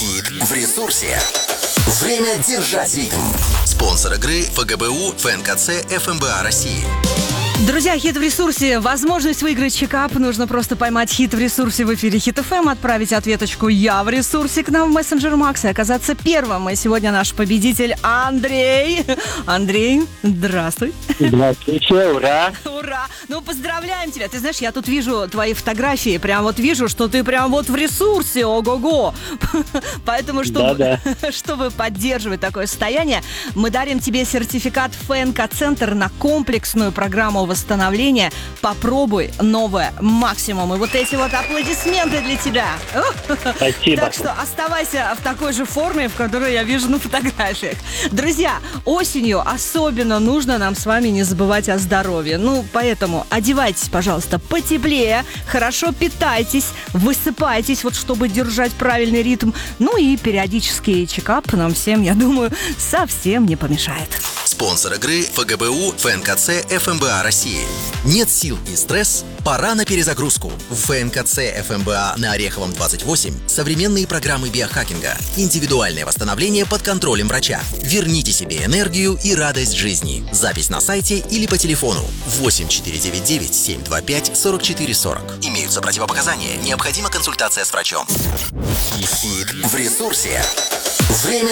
Хит в ресурсе. Время держать ритм. Спонсор игры ФГБУ ФНКЦ ФМБА России. Друзья, хит в ресурсе. Возможность выиграть чекап. Нужно просто поймать хит в ресурсе в эфире Хит ФМ, отправить ответочку «Я в ресурсе» к нам в мессенджер Макс и оказаться первым. И сегодня наш победитель Андрей. Андрей, здравствуй. Здравствуйте, ура! Ура! Ну, поздравляем тебя. Ты знаешь, я тут вижу твои фотографии. Прям вот вижу, что ты прям вот в ресурсе. Ого-го! Поэтому, чтобы поддерживать такое состояние, мы дарим тебе сертификат ФНК-центр на комплексную программу восстановления. Попробуй новое максимум. И вот эти вот аплодисменты для тебя. Спасибо. Так что оставайся в такой же форме, в которой я вижу на фотографиях. Друзья, осенью особенно нужно нам с вами не забывать о здоровье. Ну, поэтому одевайтесь, пожалуйста, потеплее, хорошо питайтесь, высыпайтесь, вот чтобы держать правильный ритм. Ну и периодический чекап нам всем, я думаю, совсем не помешает. Спонсор игры ФГБУ ФНКЦ ФМБА России. Нет сил и стресс? Пора на перезагрузку. В ФНКЦ ФМБА на Ореховом 28 современные программы биохакинга, индивидуальное восстановление под контролем врача. Верните себе энергию и радость жизни. Запись на сайте или по телефону 8499 725 4440. Имеются противопоказания. Необходима консультация с врачом. Хит в ресурсе. Время